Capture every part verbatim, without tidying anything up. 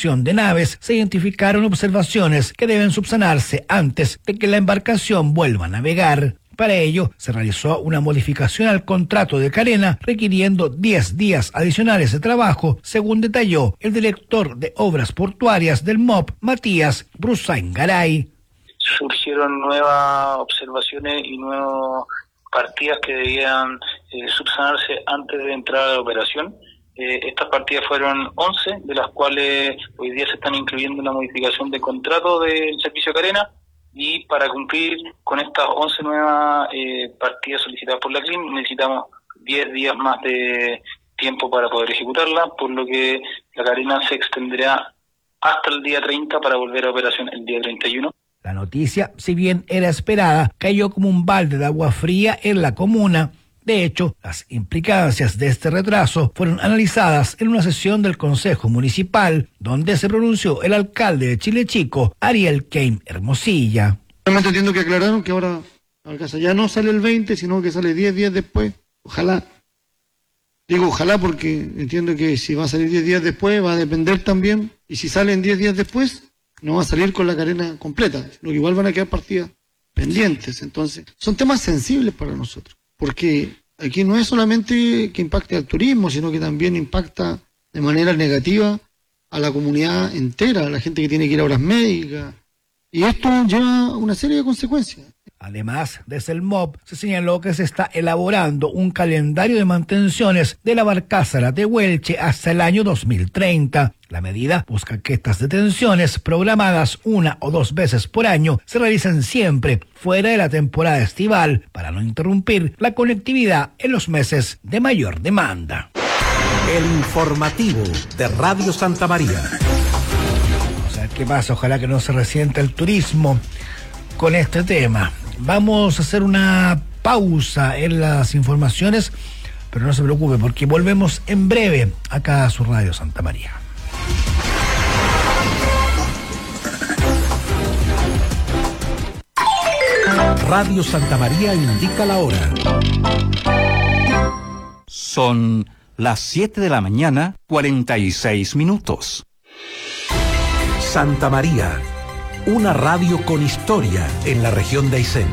inspección de naves se identificaron observaciones que deben subsanarse antes de que la embarcación vuelva a navegar. Para ello, se realizó una modificación al contrato de Carena, requiriendo diez días adicionales de trabajo, según detalló el director de Obras Portuarias del M O P, Matías Brusain Garay. Surgieron nuevas observaciones y nuevas partidas que debían eh, subsanarse antes de entrar a la operación. Eh, estas partidas fueron once, de las cuales hoy día se están incluyendo una modificación de contrato del servicio Carena, y para cumplir con estas once nuevas eh, partidas solicitadas por la C L I M necesitamos diez días más de tiempo para poder ejecutarla, por lo que la Carena se extenderá hasta el día treinta para volver a operación el día treinta y uno. La noticia, si bien era esperada, cayó como un balde de agua fría en la comuna. De hecho, las implicancias de este retraso fueron analizadas en una sesión del Consejo Municipal, donde se pronunció el alcalde de Chile Chico, Ariel Keim Hermosilla. Realmente entiendo que aclararon que ahora Alcázar ya no sale el veinte, sino que sale diez días después. Ojalá. Digo ojalá porque entiendo que si va a salir diez días después va a depender también, y si salen diez días después no va a salir con la Carena completa, sino que igual van a quedar partidas pendientes. Entonces, son temas sensibles para nosotros, porque aquí no es solamente que impacte al turismo, sino que también impacta de manera negativa a la comunidad entera, a la gente que tiene que ir a obras médicas, y esto lleva una serie de consecuencias. Además, desde el M O P se señaló que se está elaborando un calendario de mantenciones de la Barcaza de Huelche hasta el año dos mil treinta. La medida busca que estas detenciones, programadas una o dos veces por año, se realicen siempre fuera de la temporada estival para no interrumpir la conectividad en los meses de mayor demanda. El informativo de Radio Santa María. Vamos a ver qué pasa, ojalá que no se resienta el turismo con este tema. Vamos a hacer una pausa en las informaciones, pero no se preocupe porque volvemos en breve acá a su Radio Santa María. Radio Santa María indica la hora. Son las siete de la mañana, cuarenta y seis minutos. Santa María, una radio con historia en la región de Aysén.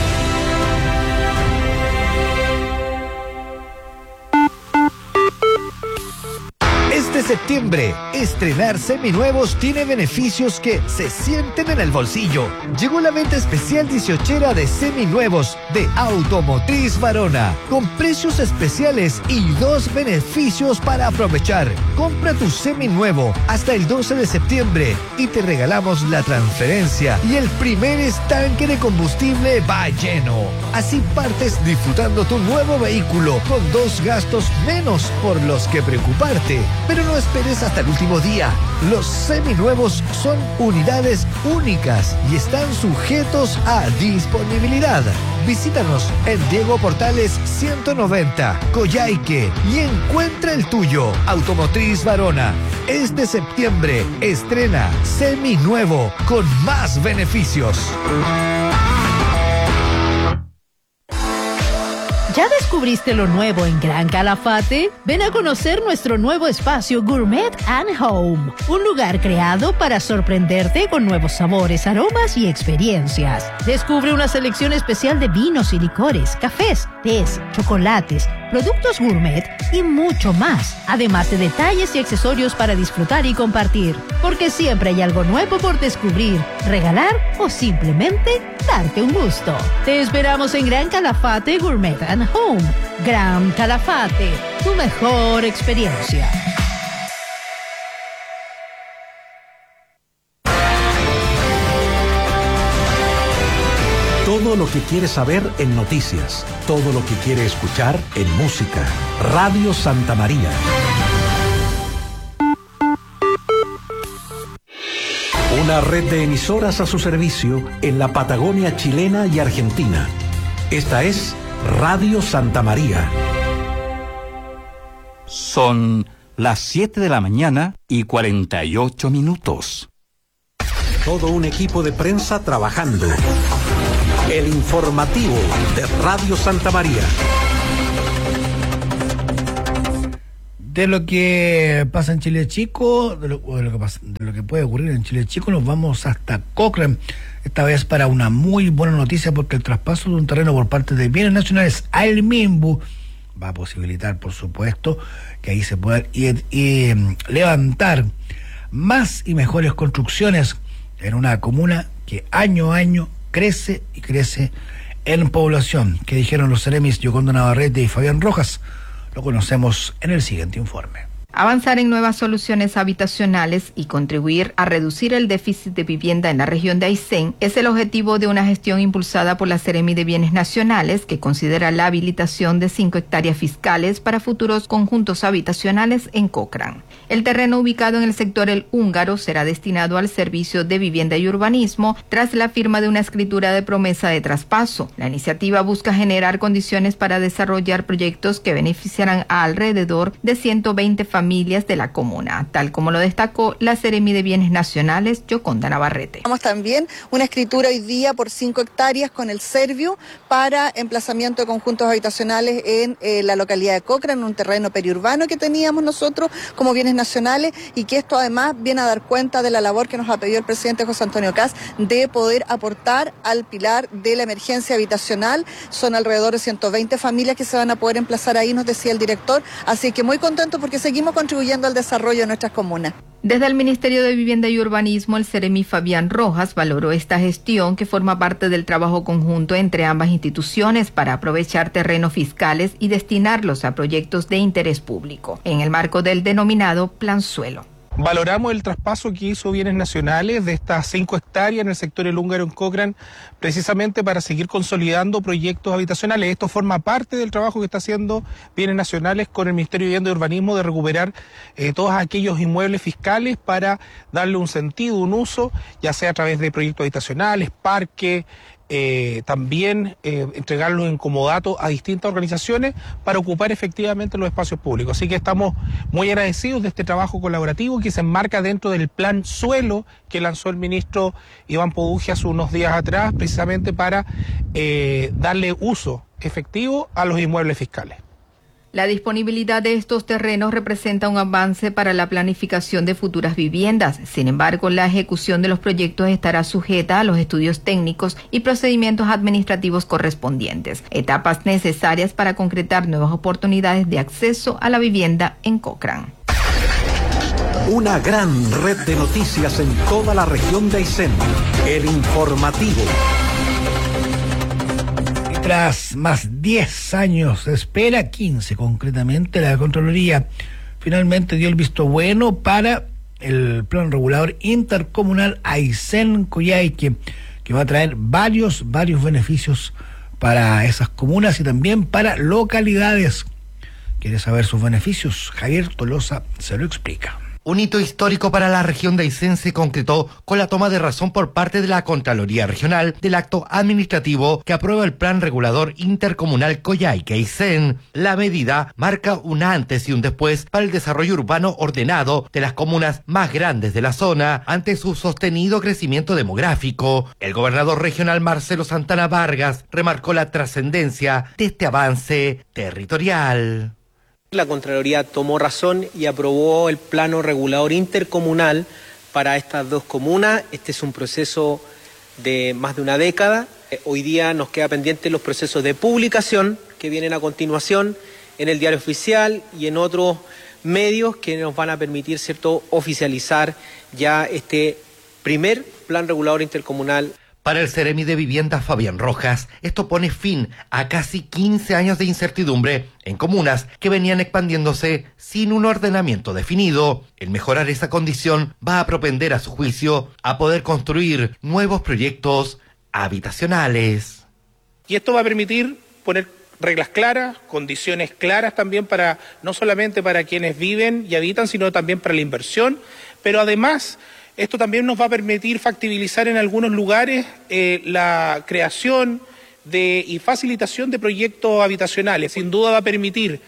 Este septiembre, estrenar seminuevos tiene beneficios que se sienten en el bolsillo. Llegó la venta especial dieciochera de seminuevos de Automotriz Varona, con precios especiales y dos beneficios para aprovechar. Compra tu seminuevo hasta el doce de septiembre y te regalamos la transferencia y el primer estanque de combustible va lleno. Así partes disfrutando tu nuevo vehículo con dos gastos menos por los que preocuparte. Pero no esperes hasta el último día. Los seminuevos son unidades únicas y están sujetos a disponibilidad. Visítanos en Diego Portales ciento noventa, Coyhaique, y encuentra el tuyo. Automotriz Varona. Este septiembre estrena seminuevo con más beneficios. ¿Ya descubriste lo nuevo en Gran Calafate? Ven a conocer nuestro nuevo espacio Gourmet and Home, un lugar creado para sorprenderte con nuevos sabores, aromas y experiencias. Descubre una selección especial de vinos y licores, cafés, tés, chocolates, productos gourmet y mucho más, además de detalles y accesorios para disfrutar y compartir, porque siempre hay algo nuevo por descubrir, regalar o simplemente darte un gusto. Te esperamos en Gran Calafate Gourmet and Home. Gran Calafate, tu mejor experiencia. Todo lo que quiere saber en noticias, todo lo que quiere escuchar en música. Radio Santa María. Una red de emisoras a su servicio en la Patagonia chilena y argentina. Esta es Radio Santa María. Son las siete de la mañana y cuarenta y ocho minutos. Todo un equipo de prensa trabajando. El informativo de Radio Santa María. De lo que pasa en Chile Chico, de lo, de lo que pasa, de lo que puede ocurrir en Chile Chico, nos vamos hasta Cochrane, esta vez para una muy buena noticia, porque el traspaso de un terreno por parte de Bienes Nacionales al Minbu va a posibilitar, por supuesto, que ahí se puedan ir, y, levantar más y mejores construcciones en una comuna que año a año crece y crece en población. ¿Qué dijeron los seremis Yoconda Navarrete y Fabián Rojas? Lo conocemos en el siguiente informe. Avanzar en nuevas soluciones habitacionales y contribuir a reducir el déficit de vivienda en la región de Aysén es el objetivo de una gestión impulsada por la Seremi de Bienes Nacionales, que considera la habilitación de cinco hectáreas fiscales para futuros conjuntos habitacionales en Cochrane. El terreno ubicado en el sector El Húngaro será destinado al Servicio de Vivienda y Urbanismo tras la firma de una escritura de promesa de traspaso. La iniciativa busca generar condiciones para desarrollar proyectos que beneficiarán a alrededor de ciento veinte familias familias de la comuna, tal como lo destacó la Seremi de Bienes Nacionales, Yoconda Navarrete. Tenemos también una escritura hoy día por cinco hectáreas con el Servio para emplazamiento de conjuntos habitacionales en eh, la localidad de Cochrane, en un terreno periurbano que teníamos nosotros como Bienes Nacionales, y que esto además viene a dar cuenta de la labor que nos ha pedido el presidente José Antonio Kast de poder aportar al pilar de la emergencia habitacional. Son alrededor de ciento veinte familias que se van a poder emplazar ahí, nos decía el director, así que muy contento porque seguimos contribuyendo al desarrollo de nuestras comunas. Desde el Ministerio de Vivienda y Urbanismo, el Seremi Fabián Rojas valoró esta gestión, que forma parte del trabajo conjunto entre ambas instituciones para aprovechar terrenos fiscales y destinarlos a proyectos de interés público, en el marco del denominado Plan Suelo. Valoramos el traspaso que hizo Bienes Nacionales de estas cinco hectáreas en el sector El Húngaro en Cochrane, precisamente para seguir consolidando proyectos habitacionales. Esto forma parte del trabajo que está haciendo Bienes Nacionales con el Ministerio de Vivienda y Urbanismo, de recuperar eh, todos aquellos inmuebles fiscales para darle un sentido, un uso, ya sea a través de proyectos habitacionales, parques, Eh, también eh, entregarlos en comodato a distintas organizaciones para ocupar efectivamente los espacios públicos. Así que estamos muy agradecidos de este trabajo colaborativo que se enmarca dentro del Plan Suelo que lanzó el ministro Iván Poduje hace unos días atrás, precisamente para eh, darle uso efectivo a los inmuebles fiscales. La disponibilidad de estos terrenos representa un avance para la planificación de futuras viviendas. Sin embargo, la ejecución de los proyectos estará sujeta a los estudios técnicos y procedimientos administrativos correspondientes, etapas necesarias para concretar nuevas oportunidades de acceso a la vivienda en Cochrane. Una gran red de noticias en toda la región de Aysén. El informativo. Tras más diez años de espera, quince concretamente, la Contraloría finalmente dio el visto bueno para el Plan Regulador Intercomunal Aysén-Coyhaique, que va a traer varios, varios beneficios para esas comunas y también para localidades. ¿Quiere saber sus beneficios? Javier Tolosa se lo explica. Un hito histórico para la región de Aysén se concretó con la toma de razón por parte de la Contraloría Regional del acto administrativo que aprueba el Plan Regulador Intercomunal Coyhaique-Aysén. La medida marca un antes y un después para el desarrollo urbano ordenado de las comunas más grandes de la zona ante su sostenido crecimiento demográfico. El gobernador regional Marcelo Santana Vargas remarcó la trascendencia de este avance territorial. La Contraloría tomó razón y aprobó el plano regulador intercomunal para estas dos comunas. Este es un proceso de más de una década. Hoy día nos queda pendiente los procesos de publicación que vienen a continuación en el Diario Oficial y en otros medios que nos van a permitir, ¿cierto?, oficializar ya este primer plan regulador intercomunal. Para el Seremi de Vivienda Fabián Rojas, esto pone fin a casi quince años de incertidumbre en comunas que venían expandiéndose sin un ordenamiento definido. El mejorar esa condición va a propender, a su juicio, a poder construir nuevos proyectos habitacionales. Y esto va a permitir poner reglas claras, condiciones claras también para, no solamente para quienes viven y habitan, sino también para la inversión, pero además esto también nos va a permitir factibilizar en algunos lugares eh, la creación de, y facilitación de proyectos habitacionales. Sin duda va a permitir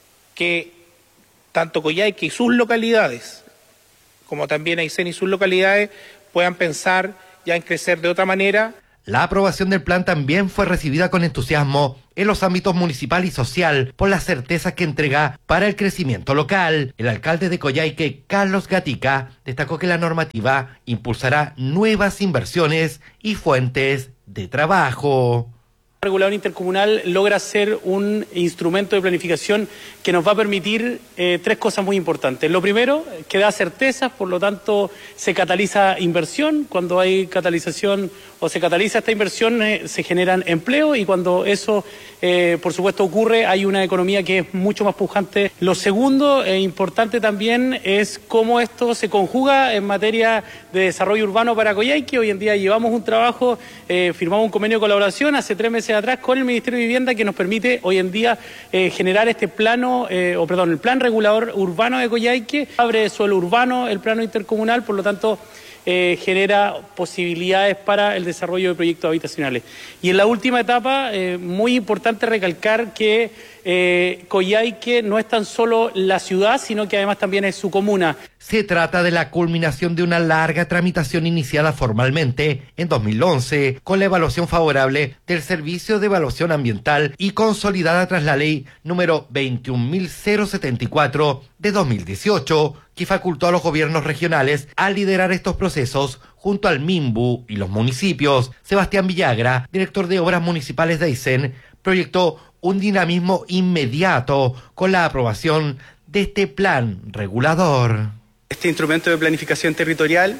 que tanto Coyhaique y sus localidades, como también Aysén y sus localidades, puedan pensar ya en crecer de otra manera. La aprobación del plan también fue recibida con entusiasmo en los ámbitos municipal y social por las certezas que entrega para el crecimiento local. El alcalde de Coyhaique, Carlos Gatica, destacó que la normativa impulsará nuevas inversiones y fuentes de trabajo. El regulador intercomunal logra ser un instrumento de planificación que nos va a permitir eh, tres cosas muy importantes. Lo primero, que da certezas, por lo tanto se cataliza inversión. Cuando hay catalización o se cataliza esta inversión eh, se generan empleo y cuando eso eh, por supuesto ocurre hay una economía que es mucho más pujante. Lo segundo e importante también es cómo esto se conjuga en materia de desarrollo urbano para Coyhaique. Hoy en día llevamos un trabajo, eh, firmamos un convenio de colaboración hace tres meses atrás con el Ministerio de Vivienda que nos permite hoy en día eh, generar este plano, eh, o perdón, el plan regulador urbano de Coyhaique, abre suelo urbano, el plano intercomunal, por lo tanto eh, genera posibilidades para el desarrollo de proyectos habitacionales. Y en la última etapa, eh, muy importante recalcar que eh, Coyhaique no es tan solo la ciudad, sino que además también es su comuna. Se trata de la culminación de una larga tramitación iniciada formalmente en dos mil once con la evaluación favorable del Servicio de Evaluación Ambiental y consolidada tras la ley número veintiún mil setenta y cuatro de dos mil dieciocho, que facultó a los gobiernos regionales a liderar estos procesos junto al MIMBU y los municipios. Sebastián Villagra, director de Obras Municipales de Aysén, proyectó un dinamismo inmediato con la aprobación de este plan regulador. Este instrumento de planificación territorial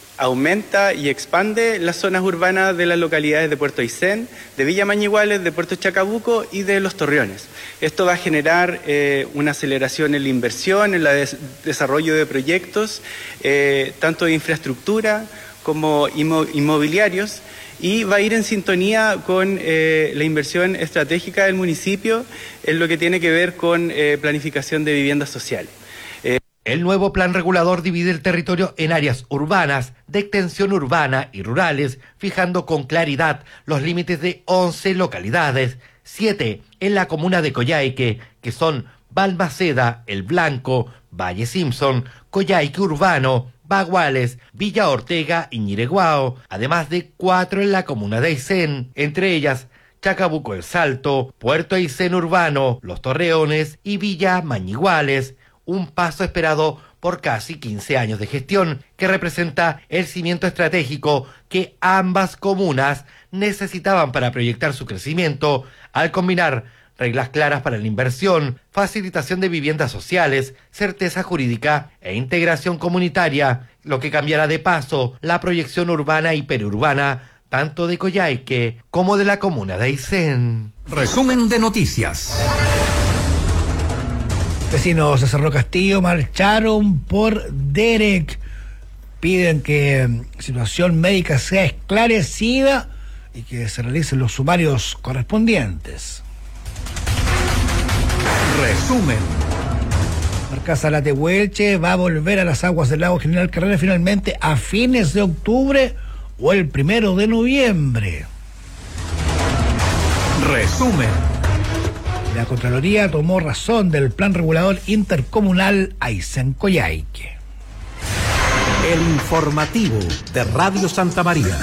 aumenta y expande las zonas urbanas de las localidades de Puerto Aysén, de Villa Mañiguales, de Puerto Chacabuco y de Los Torreones. Esto va a generar eh, una aceleración en la inversión, en el des- desarrollo de proyectos, eh, tanto de infraestructura como inmo- inmobiliarios, y va a ir en sintonía con eh, la inversión estratégica del municipio en lo que tiene que ver con eh, planificación de viviendas sociales. Eh, El nuevo plan regulador divide el territorio en áreas urbanas, de extensión urbana y rurales, fijando con claridad los límites de once localidades, siete en la comuna de Coyhaique, que son Balmaceda, El Blanco, Valle Simpson, Coyhaique Urbano, Baguales, Villa Ortega y Ñireguao, además de cuatro en la comuna de Aysén, entre ellas Chacabuco El Salto, Puerto Aysén Urbano, Los Torreones y Villa Mañiguales, un paso esperado por casi quince años de gestión, que representa el cimiento estratégico que ambas comunas necesitaban para proyectar su crecimiento, al combinar reglas claras para la inversión, facilitación de viviendas sociales, certeza jurídica e integración comunitaria, lo que cambiará de paso la proyección urbana y periurbana, tanto de Coyhaique como de la comuna de Aysén. Resumen de noticias. Vecinos de Cerro Castillo marcharon por Derek. Piden que la situación médica sea esclarecida y que se realicen los sumarios correspondientes. Resumen. Barcaza La Tehuelche va a volver a las aguas del lago General Carrera finalmente a fines de octubre o el primero de noviembre. Resumen. La Contraloría tomó razón del plan regulador intercomunal Aysén-Coyhaique. El informativo de Radio Santa María.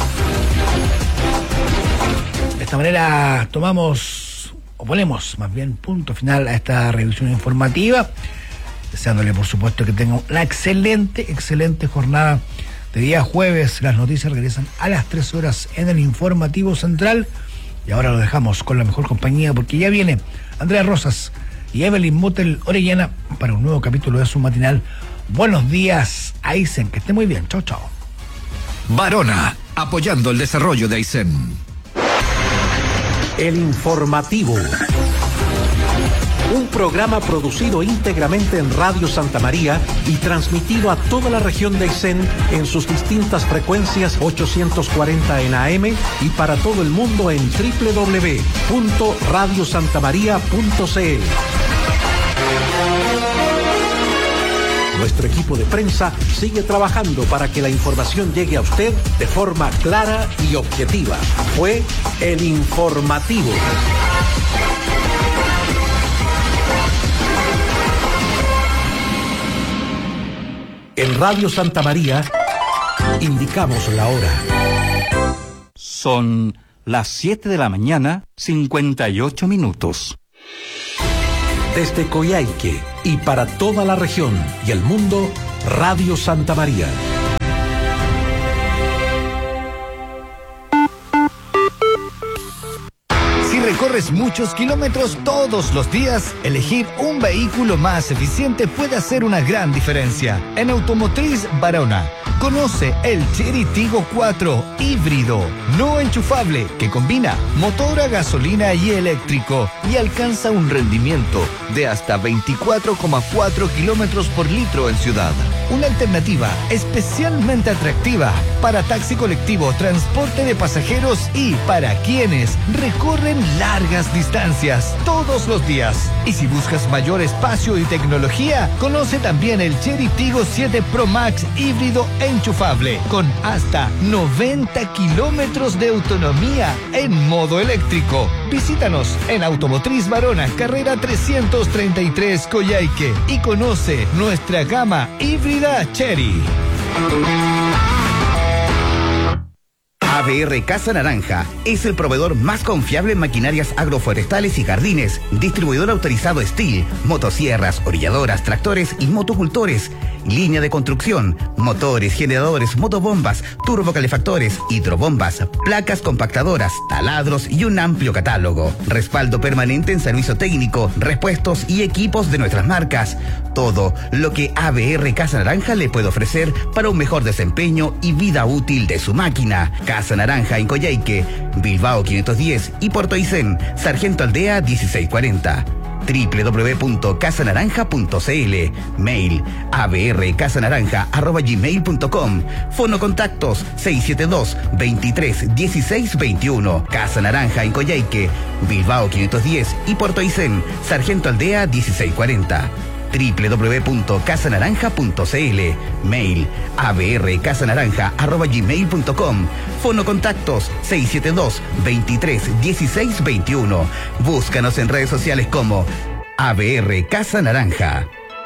De esta manera tomamos, o ponemos más bien punto final a esta revisión informativa, deseándole por supuesto que tenga una excelente, excelente jornada de día jueves. Las noticias regresan a las tres horas en el informativo central. Y ahora lo dejamos con la mejor compañía porque ya viene Andrea Rosas y Evelyn Mutel Orellana para un nuevo capítulo de su matinal. Buenos días, Aysén, que esté muy bien. Chao, chao. Varona, apoyando el desarrollo de Aysén. El informativo. Un programa producido íntegramente en Radio Santa María y transmitido a toda la región de Aysén en sus distintas frecuencias ochocientos cuarenta en A M y para todo el mundo en doble u doble u doble u punto radio santa maría punto c l. Nuestro equipo de prensa sigue trabajando para que la información llegue a usted de forma clara y objetiva. Fue el informativo. En Radio Santa María indicamos la hora. Son las siete de la mañana, cincuenta y ocho minutos. Desde Coyhaique y para toda la región y el mundo, Radio Santa María. Si recorres muchos kilómetros todos los días, elegir un vehículo más eficiente puede hacer una gran diferencia. En Automotriz Barona, conoce el Chery Tiggo cuatro híbrido, no enchufable, que combina motor a gasolina y eléctrico y alcanza un rendimiento de hasta veinticuatro coma cuatro kilómetros por litro en ciudad. Una alternativa especialmente atractiva para taxi colectivo, transporte de pasajeros y para quienes recorren largas distancias todos los días. Y si buscas mayor espacio y tecnología, conoce también el Chery Tiggo siete Pro Max híbrido enchufable con hasta noventa kilómetros de autonomía en modo eléctrico. Visítanos en Automotriz Barona, carrera trescientos treinta y tres Coyhaique y conoce nuestra gama híbrida Chery. A B R Casa Naranja es el proveedor más confiable en maquinarias agroforestales y jardines, distribuidor autorizado Steel, motosierras, orilladoras, tractores y motocultores, línea de construcción, motores, generadores, motobombas, turbocalefactores, hidrobombas, placas compactadoras, taladros y un amplio catálogo. Respaldo permanente en servicio técnico, repuestos y equipos de nuestras marcas. Todo lo que A B R Casa Naranja le puede ofrecer para un mejor desempeño y vida útil de su máquina. Casa Naranja en Coyhaique, Bilbao quinientos diez y Puerto Aysén, Sargento Aldea dieciséis cuarenta. doble u doble u doble u punto casa naranja punto c l. Mail a b r casa naranja arroba gmail punto com. Fono contactos seis siete dos, veintitrés, dieciséis veintiuno. Casa Naranja en Coyhaique, Bilbao quinientos diez y Puerto Aysén, Sargento Aldea dieciséis cuarenta. doble u doble u doble u punto casa naranja punto c l. Mail a b r casa naranja arroba gmail punto com. Fono contactos seis siete dos, veintitrés, dieciséis veintiuno. Búscanos en redes sociales como A B R Casa Naranja.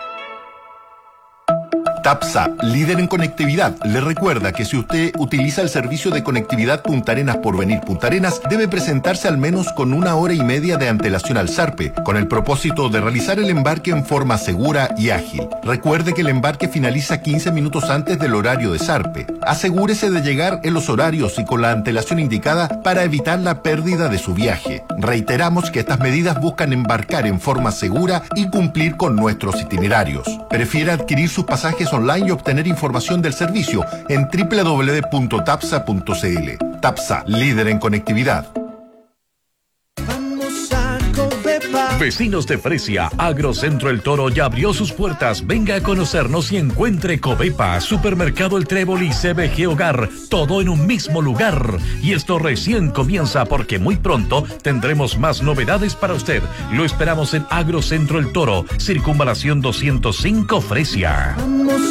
TAPSA, líder en conectividad, le recuerda que si usted utiliza el servicio de conectividad Punta Arenas Porvenir Punta Arenas, debe presentarse al menos con una hora y media de antelación al SARPE, con el propósito de realizar el embarque en forma segura y ágil. Recuerde que el embarque finaliza quince minutos antes del horario de SARPE. Asegúrese de llegar en los horarios y con la antelación indicada para evitar la pérdida de su viaje. Reiteramos que estas medidas buscan embarcar en forma segura y cumplir con nuestros itinerarios. Prefiere adquirir sus pasajes online y obtener información del servicio en doble u doble u doble u punto tapsa punto c l. TAPSA, líder en conectividad. Vecinos de Fresia, Agrocentro El Toro ya abrió sus puertas. Venga a conocernos y encuentre Covepa, Supermercado El Trébol y C B G Hogar, todo en un mismo lugar. Y esto recién comienza porque muy pronto tendremos más novedades para usted. Lo esperamos en Agrocentro El Toro, Circunvalación doscientos cinco Fresia.